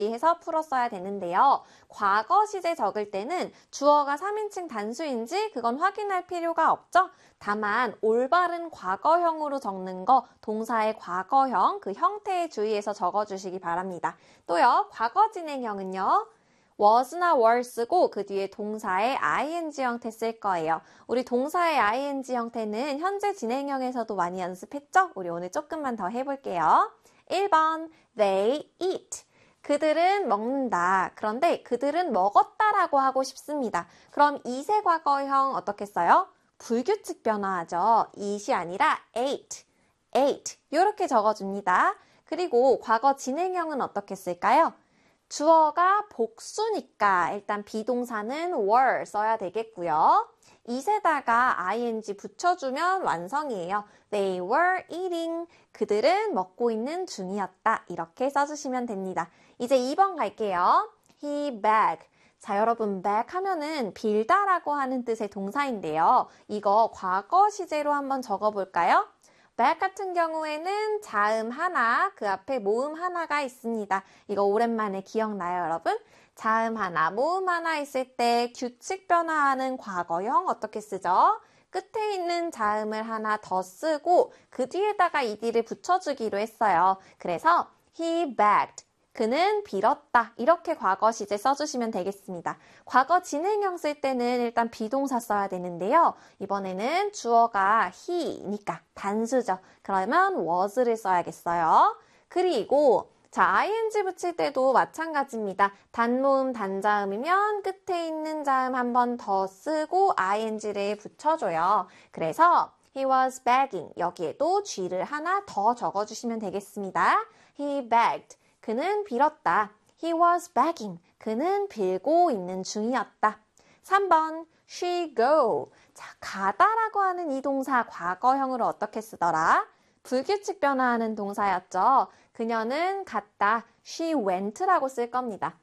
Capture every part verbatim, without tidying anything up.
해서 풀었어야 되는데요. 과거 시제 적을 때는 주어가 삼인칭 단수인지 그건 확인할 필요가 없죠. 다만 올바른 과거형으로 적는 거 동사의 과거형 그 형태에 주의해서 적어주시기 바랍니다. 또요. 과거 진행형은요. was나 were 쓰고 그 뒤에 동사의 ing 형태 쓸 거예요. 우리 동사의 ing 형태는 현재 진행형에서도 많이 연습했죠? 우리 오늘 조금만 더 해볼게요. 일 번 they eat. 그들은 먹는다. 그런데 그들은 먹었다라고 하고 싶습니다. 그럼 이세 과거형 어떻게 써요? 불규칙 변화하죠. eat이 아니라 ate, ate 이렇게 적어줍니다. 그리고 과거 진행형은 어떻게 쓸까요? 주어가 복수니까 일단 비동사는 were 써야 되겠고요. 이세다가 ing 붙여주면 완성이에요. They were eating. 그들은 먹고 있는 중이었다. 이렇게 써주시면 됩니다. 이제 이 번 갈게요. He begged. 자, 여러분 beg 하면은 빌다라고 하는 뜻의 동사인데요. 이거 과거 시제로 한번 적어볼까요? beg 같은 경우에는 자음 하나, 그 앞에 모음 하나가 있습니다. 이거 오랜만에 기억나요, 여러분? 자음 하나, 모음 하나 있을 때 규칙 변화하는 과거형 어떻게 쓰죠? 끝에 있는 자음을 하나 더 쓰고 그 뒤에다가 이디를 붙여주기로 했어요. 그래서 he begged. 그는 빌었다. 이렇게 과거 시제 써주시면 되겠습니다. 과거 진행형 쓸 때는 일단 비동사 써야 되는데요. 이번에는 주어가 he니까 단수죠. 그러면 was를 써야겠어요. 그리고 자, ing 붙일 때도 마찬가지입니다. 단모음, 단자음이면 끝에 있는 자음 한 번 더 쓰고 ing를 붙여줘요. 그래서 he was begging. 여기에도 g를 하나 더 적어주시면 되겠습니다. he begged. 그는 빌었다. He was begging. 그는 빌고 있는 중이었다. 삼 번 she go. 자, 가다라고 하는 이 동사 과거형으로 어떻게 쓰더라? 불규칙 변화하는 동사였죠. 그녀는 갔다. She went라고 쓸 겁니다.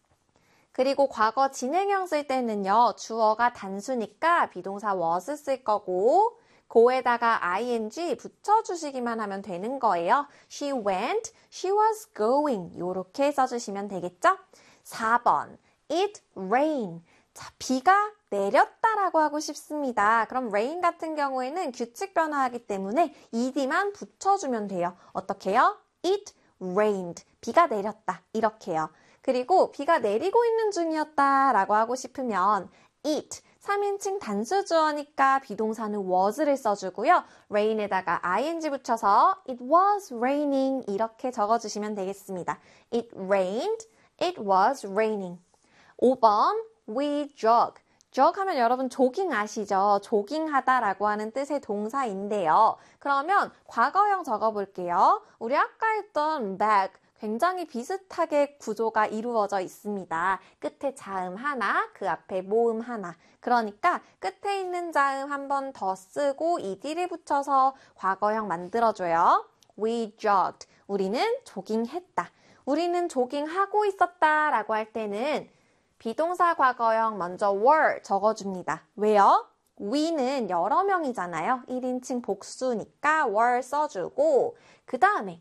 그리고 과거 진행형 쓸 때는요. 주어가 단수니까 비동사 was 쓸 거고 고에다가 ing 붙여주시기만 하면 되는 거예요. She went, she was going 이렇게 써주시면 되겠죠? 사 번 It rained. 자, 비가 내렸다라고 하고 싶습니다. 그럼 rain 같은 경우에는 규칙 변화하기 때문에 ed만 붙여주면 돼요. 어떻게 해요? It rained. 비가 내렸다. 이렇게요. 그리고 비가 내리고 있는 중이었다라고 하고 싶으면 it 삼인칭 단수주어니까 비동사는 was를 써주고요. rain에다가 ing 붙여서 it was raining 이렇게 적어주시면 되겠습니다. It rained, it was raining. 오 번 we jog. jog 하면 여러분 조깅 아시죠? 조깅하다라고 하는 뜻의 동사인데요. 그러면 과거형 적어볼게요. 우리 아까 했던 bag 굉장히 비슷하게 구조가 이루어져 있습니다. 끝에 자음 하나, 그 앞에 모음 하나. 그러니까 끝에 있는 자음 한 번 더 쓰고 ed를 붙여서 과거형 만들어줘요. We jogged. 우리는 조깅했다. 우리는 조깅하고 있었다 라고 할 때는 비동사 과거형 먼저 were 적어줍니다. 왜요? we는 여러 명이잖아요. 일인칭 복수니까 were 써주고 그 다음에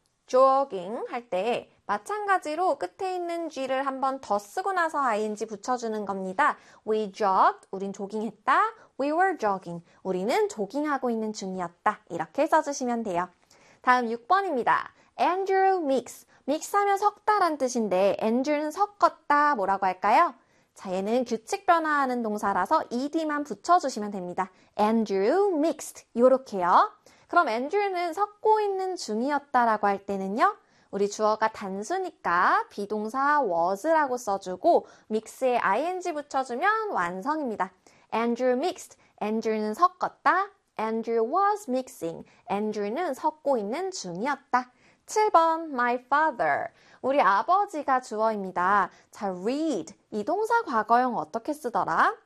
jogging 할 때 마찬가지로 끝에 있는 g를 한 번 더 쓰고 나서 ing 붙여주는 겁니다. We jogged. 우린 조깅했다. We were jogging. 우리는 조깅하고 있는 중이었다. 이렇게 써주시면 돼요. 다음 육 번입니다. Andrew mix. mix하면 섞다란 뜻인데 Andrew는 섞었다. 뭐라고 할까요? 자, 얘는 규칙 변화하는 동사라서 ed만 붙여주시면 됩니다. Andrew mixed. 요렇게요. 그럼 Andrew는 섞고 있는 중이었다라고 할 때는요. 우리 주어가 단수니까 비동사 was라고 써주고 mix에 ing 붙여주면 완성입니다. Andrew mixed. Andrew는 섞었다. Andrew was mixing. Andrew는 섞고 있는 중이었다. 칠 번 my father. 우리 아버지가 주어입니다. 자, read. 이 동사 과거형 어떻게 쓰더라?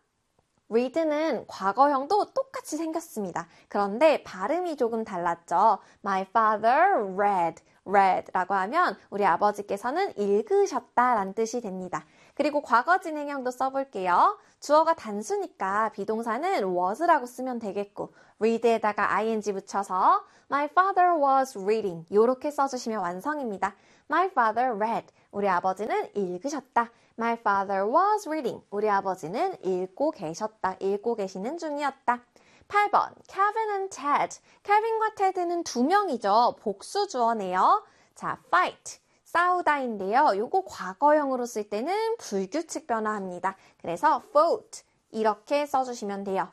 read는 과거형도 똑같이 생겼습니다. 그런데 발음이 조금 달랐죠. My father read, read 라고 하면 우리 아버지께서는 읽으셨다라는 뜻이 됩니다. 그리고 과거 진행형도 써볼게요. 주어가 단수니까 비동사는 was라고 쓰면 되겠고 read에다가 ing 붙여서 My father was reading 이렇게 써주시면 완성입니다. My father read. 우리 아버지는 읽으셨다. My father was reading. 우리 아버지는 읽고 계셨다. 읽고 계시는 중이었다. 팔 번, Kevin and Ted. 케빈과 테드는 두 명이죠. 복수 주어네요. 자, fight. 싸우다인데요. 요거 과거형으로 쓸 때는 불규칙 변화합니다. 그래서 fought. 이렇게 써주시면 돼요.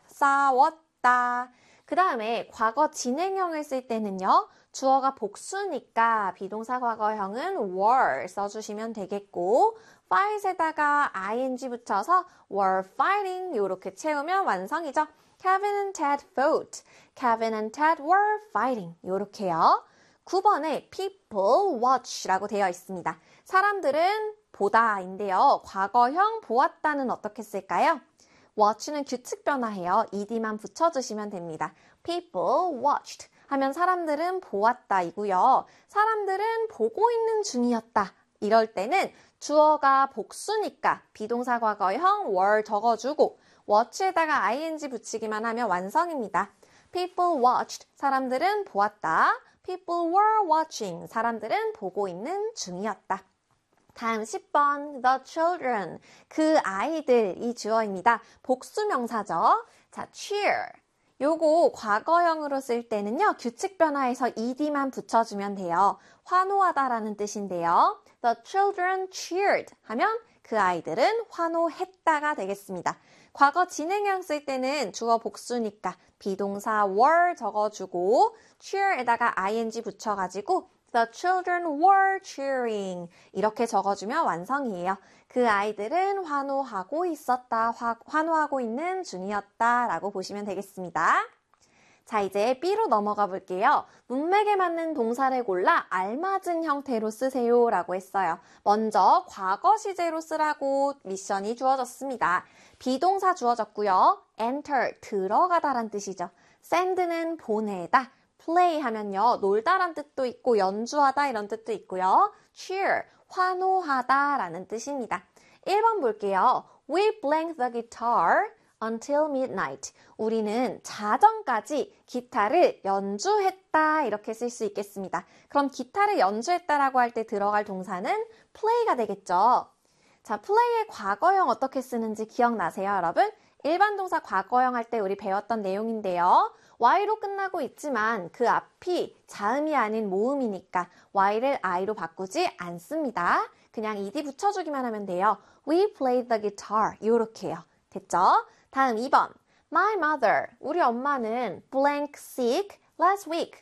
싸웠다. 그 다음에 과거 진행형을 쓸 때는요. 주어가 복수니까 비동사 과거형은 were 써주시면 되겠고 fight에다가 ing 붙여서 were fighting 이렇게 채우면 완성이죠. Kevin and Ted fought. Kevin and Ted were fighting. 이렇게요. 구 번에 people watch라고 되어 있습니다. 사람들은 보다인데요. 과거형 보았다는 어떻게 쓸까요? watch는 규칙 변화해요. ed만 붙여주시면 됩니다. People watched 하면 사람들은 보았다 이고요. 사람들은 보고 있는 중이었다. 이럴 때는 주어가 복수니까 비동사 과거형 were 적어주고 watch에다가 ing 붙이기만 하면 완성입니다. People watched. 사람들은 보았다. People were watching. 사람들은 보고 있는 중이었다. 다음 십 번, the children. 그 아이들이 주어입니다. 복수명사죠. 자, cheer. 요거 과거형으로 쓸 때는요. 규칙 변화해서 ed만 붙여주면 돼요. 환호하다라는 뜻인데요. The children cheered 하면 그 아이들은 환호했다가 되겠습니다. 과거 진행형 쓸 때는 주어 복수니까 비동사 were 적어주고 cheer에다가 ing 붙여가지고 The children were cheering. 이렇게 적어주면 완성이에요. 그 아이들은 환호하고 있었다, 화, 환호하고 있는 중이었다 라고 보시면 되겠습니다. 자, 이제 B로 넘어가 볼게요. 문맥에 맞는 동사를 골라 알맞은 형태로 쓰세요 라고 했어요. 먼저 과거 시제로 쓰라고 미션이 주어졌습니다. 비동사 주어졌고요. enter, 들어가다란 뜻이죠. send는 보내다. play 하면요. 놀다란 뜻도 있고 연주하다 이런 뜻도 있고요. cheer, 환호하다 라는 뜻입니다. 일 번 볼게요. We blanked the guitar until midnight. 우리는 자정까지 기타를 연주했다 이렇게 쓸 수 있겠습니다. 그럼 기타를 연주했다라고 할 때 들어갈 동사는 play가 되겠죠. 자, play의 과거형 어떻게 쓰는지 기억나세요, 여러분? 일반 동사 과거형 할 때 우리 배웠던 내용인데요. y로 끝나고 있지만 그 앞이 자음이 아닌 모음이니까 y를 i로 바꾸지 않습니다. 그냥 ed 붙여주기만 하면 돼요. We played the guitar. 이렇게요. 됐죠? 다음 이 번. My mother. 우리 엄마는 blank sick last week.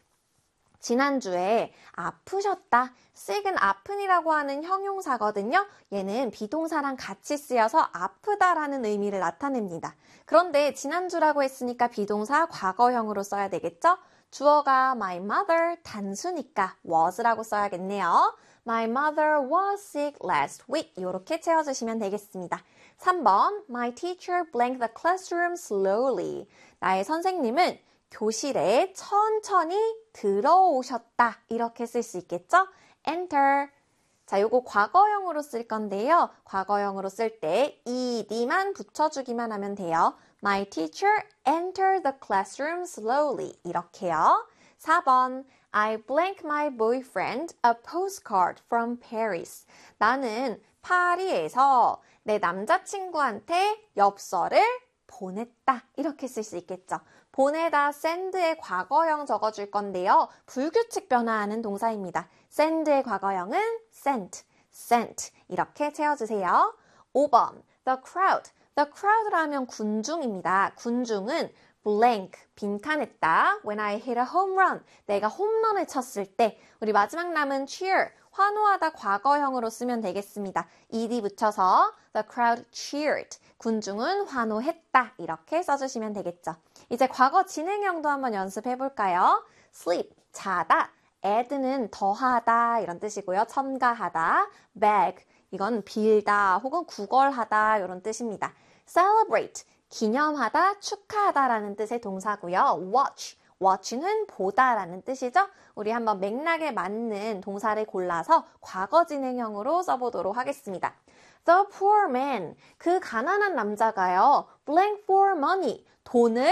지난주에 아프셨다. sick은 아픈이라고 하는 형용사거든요. 얘는 비동사랑 같이 쓰여서 아프다라는 의미를 나타냅니다. 그런데 지난주라고 했으니까 비동사 과거형으로 써야 되겠죠? 주어가 my mother 단수니까 was라고 써야겠네요. My mother was sick last week. 이렇게 채워주시면 되겠습니다. 삼 번. My teacher blanked the classroom slowly. 나의 선생님은 교실에 천천히 들어오셨다. 이렇게 쓸 수 있겠죠? enter. 자, 요거 과거형으로 쓸 건데요. 과거형으로 쓸 때 ed만 붙여주기만 하면 돼요. My teacher entered the classroom slowly. 이렇게요. 사 번. I blank my boyfriend a postcard from Paris. 나는 파리에서 내 남자친구한테 엽서를 보냈다. 이렇게 쓸 수 있겠죠. 보내다 send의 과거형 적어줄 건데요. 불규칙 변화하는 동사입니다. send의 과거형은 sent, sent 이렇게 채워주세요. 오 번. The crowd. The crowd라 하면 군중입니다. 군중은 blank, 빈칸했다. When I hit a home run. 내가 홈런을 쳤을 때 우리 마지막 남은 cheer, 환호하다 과거형으로 쓰면 되겠습니다. ed 붙여서 the crowd cheered. 군중은 환호했다. 이렇게 써주시면 되겠죠. 이제 과거 진행형도 한번 연습해 볼까요? sleep, 자다. add는 더하다 이런 뜻이고요. 첨가하다. beg, 이건 빌다 혹은 구걸하다 이런 뜻입니다. celebrate, 기념하다, 축하하다라는 뜻의 동사고요. watch, watch는 보다라는 뜻이죠. 우리 한번 맥락에 맞는 동사를 골라서 과거 진행형으로 써보도록 하겠습니다. The poor man, 그 가난한 남자가요. blank for money, 돈을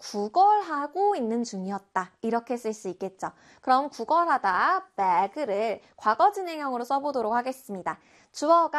구걸하고 있는 중이었다. 이렇게 쓸 수 있겠죠. 그럼 구걸하다 bag를 과거 진행형으로 써보도록 하겠습니다. 주어가